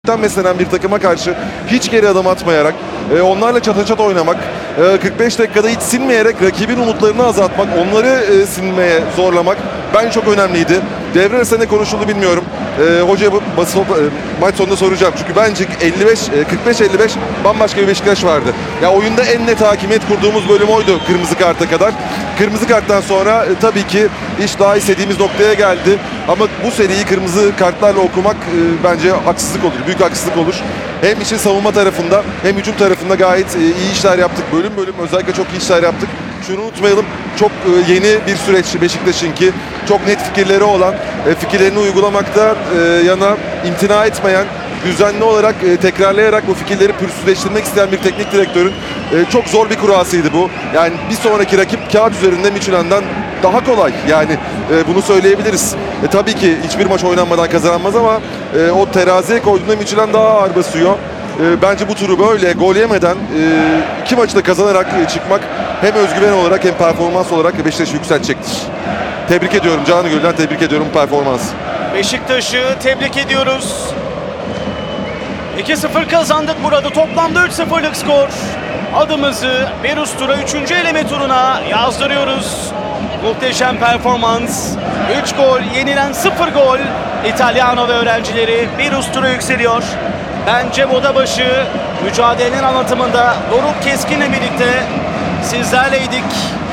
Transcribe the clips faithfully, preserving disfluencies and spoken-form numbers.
beslenen bir takıma karşı hiç geri adım atmayarak, e, onlarla çataçat oynamak, e, kırk beş dakikada hiç sinmeyerek rakibin umutlarını azaltmak, onları e, sinmeye zorlamak bence çok önemliydi. Devre arasında ne konuşuldu bilmiyorum. E, hocaya bu, bas, e, maç sonunda soracağım. Çünkü bence elli beş, e, kırk beş elli beş bambaşka bir Beşiktaş vardı. Ya oyunda en net hakimiyet kurduğumuz bölüm oydu kırmızı karta kadar. Kırmızı karttan sonra e, tabii ki iş daha istediğimiz noktaya geldi. Ama bu seriyi kırmızı kartlarla okumak e, bence haksızlık olur. Büyük haksızlık olur. Hem işin savunma tarafında hem hücum tarafında gayet e, iyi işler yaptık. Bölüm bölüm özellikle çok iyi işler yaptık. Şunu unutmayalım, çok e, yeni bir süreç Beşiktaş'ınki. Çok net fikirleri olan, e, fikirlerini uygulamakta e, yana imtina etmeyen, düzenli olarak e, tekrarlayarak bu fikirleri pürsüzleştirmek isteyen bir teknik direktörün e, çok zor bir kurasıydı bu. Yani bir sonraki rakip kağıt üzerinde Midtjylland'dan daha kolay. Yani e, bunu söyleyebiliriz. E, tabii ki hiçbir maç oynanmadan kazanamaz ama e, o teraziye koyduğunda Midtjylland daha ağır basıyor. E, bence bu turu böyle gol yemeden e, iki maçı da kazanarak e, çıkmak hem özgüven olarak hem performans olarak Beşiktaş'ı yükseltecektir. Tebrik ediyorum. Canı gönülden tebrik ediyorum bu performansı. Beşiktaş'ı tebrik ediyoruz. iki sıfır kazandık burada. Toplamda üç sıfırlık skor. Adımızı bir üst tura, üçüncü eleme turuna yazdırıyoruz. Muhteşem performans. üç gol, yenilen sıfır gol. İtalyano ve öğrencileri bir üst tura yükseliyor. Bence Bodabaşı mücadelenin anlatımında Doruk Keskin'le birlikte sizlerleydik.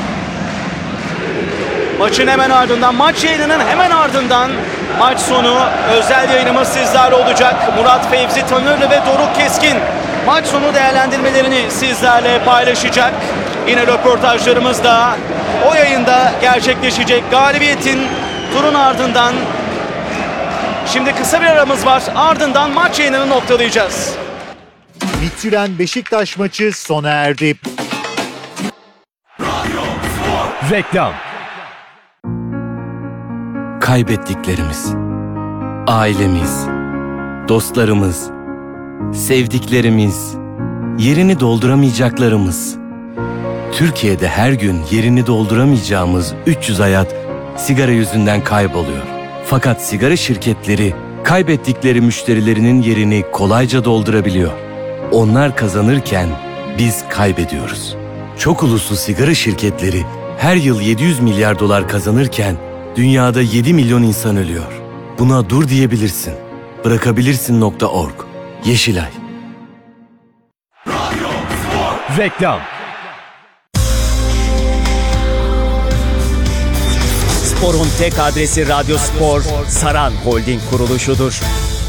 Maçın hemen ardından, maç yayınının hemen ardından maç sonu özel yayınımız sizlerle olacak. Murat Fevzi Tanırlı ve Doruk Keskin maç sonu değerlendirmelerini sizlerle paylaşacak. Yine röportajlarımız da o yayında gerçekleşecek. Galibiyetin turun ardından şimdi kısa bir aramız var. Ardından maç yayınını noktalayacağız. Midtjylland Beşiktaş maçı sona erdi. Reklam. Kaybettiklerimiz, ailemiz, dostlarımız, sevdiklerimiz, yerini dolduramayacaklarımız. Türkiye'de her gün yerini dolduramayacağımız üç yüz hayat sigara yüzünden kayboluyor. Fakat sigara şirketleri kaybettikleri müşterilerinin yerini kolayca doldurabiliyor. Onlar kazanırken biz kaybediyoruz. Çok uluslu sigara şirketleri her yıl yedi yüz milyar dolar kazanırken dünyada yedi milyon insan ölüyor. Buna dur diyebilirsin. Bırakabilirsin nokta org. Yeşilay. Reklam. Spor'un tek adresi Radyo Spor, Saran Holding kuruluşudur.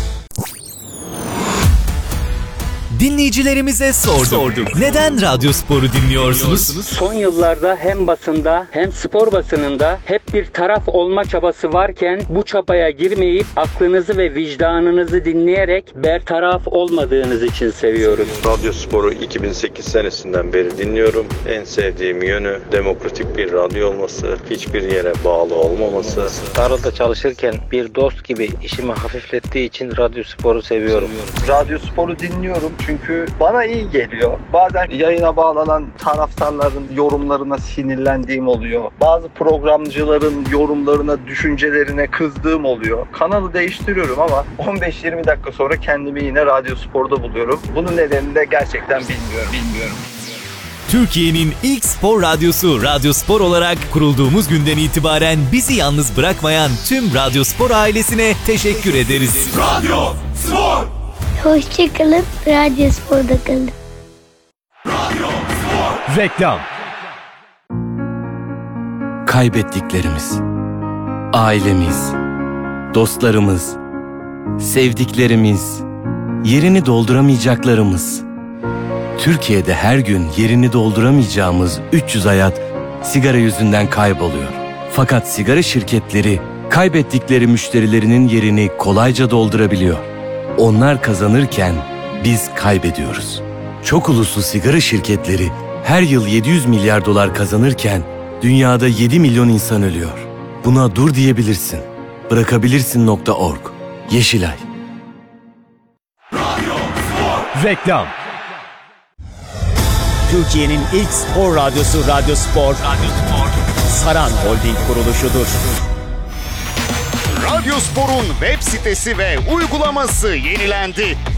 Dinleyicilerimize sorduk. sorduk. Neden Radyo Spor'u dinliyorsunuz? Son yıllarda hem basında hem spor basınında hep bir taraf olma çabası varken bu çabaya girmeyip aklınızı ve vicdanınızı dinleyerek bertaraf olmadığınız için seviyoruz. Radyo Spor'u iki bin sekiz senesinden beri dinliyorum. En sevdiğim yönü demokratik bir radyo olması, hiçbir yere bağlı olmaması. Tarlada çalışırken bir dost gibi işimi hafiflettiği için Radyo Spor'u seviyorum. Radyo Spor'u dinliyorum çünkü bana iyi geliyor. Bazen yayına bağlanan taraftarların yorumlarına sinirlendiğim oluyor. Bazı programcıların yorumlarına, düşüncelerine kızdığım oluyor. Kanalı değiştiriyorum ama on beş yirmi dakika sonra kendimi yine Radyo Spor'da buluyorum. Bunun nedenini de gerçekten bilmiyorum. Bilmiyorum. Türkiye'nin ilk spor radyosu Radyo Spor olarak kurulduğumuz günden itibaren bizi yalnız bırakmayan tüm Radyo Spor ailesine teşekkür ederiz. Radyo Spor. Hoşçakalın, Radyo Spor'da kalın. Radyo Spor. Reklam. Kaybettiklerimiz, ailemiz, dostlarımız, sevdiklerimiz, yerini dolduramayacaklarımız. Türkiye'de her gün yerini dolduramayacağımız üç yüz hayat sigara yüzünden kayboluyor. Fakat sigara şirketleri kaybettikleri müşterilerinin yerini kolayca doldurabiliyor. Onlar kazanırken biz kaybediyoruz. Çok uluslu sigara şirketleri her yıl yedi yüz milyar dolar kazanırken dünyada yedi milyon insan ölüyor. Buna dur diyebilirsin. Bırakabilirsin nokta org. Yeşilay. Reklam. Türkiye'nin ilk spor radyosu Radyo Spor, Radyo Spor, Saran Holding kuruluşudur. Radyospor'un web sitesi ve uygulaması yenilendi.